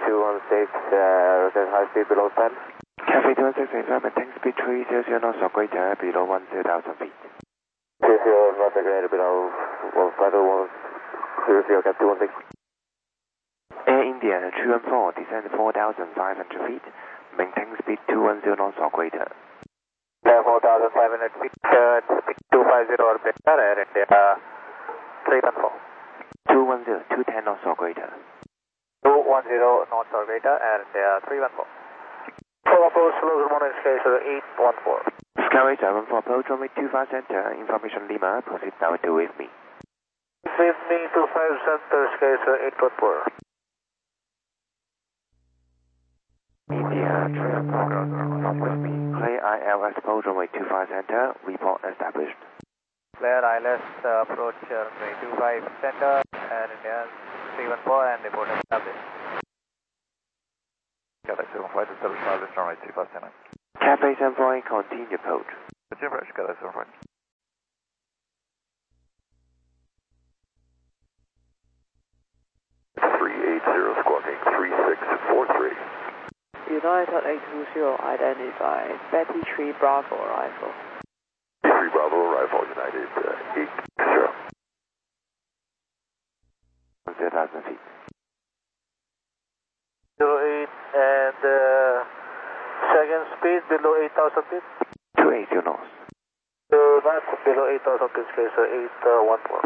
rotate high speed below 10. Cafe 216, maintain speed 300 knots or greater below 10,000 feet. 30 not greater below 150, cap 216. Air India 314, descend 4,500 feet, maintain speed 210 knots or greater. 4,500 feet, speed 250 or better, Air India 314. 210, 210 knots or greater. 210 knots or greater, Air India 314. Full approach, close morning station 814. Skyway 74, approach runway 25 center, information Lima, proceed directly with me. With me to 5 center, station 814. India 314, not with me. Clear ILS approach runway 25 center, report established. Clear ILS approach runway 25 center, Air India 314 and report established. Cathay 75 to establish ILS runway 25 center. Cafe 74, continue approach. Continue approach, Cathay 75. 380 squawking 3643. United 820 identify Betty 3 Bravo arrival. 3 Bravo arrival, United 80. 10,000 feet. 08 and second speed below 8,000 feet. 280 knots. That's below 8,000 feet, station 814.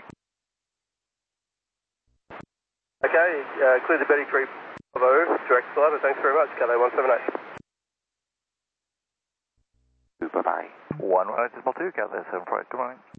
Okay, clear the Betty 3 Bravo, direct flight, thanks very much, Cathay 178. Bye-bye. 118.2, Cathay 75, good morning.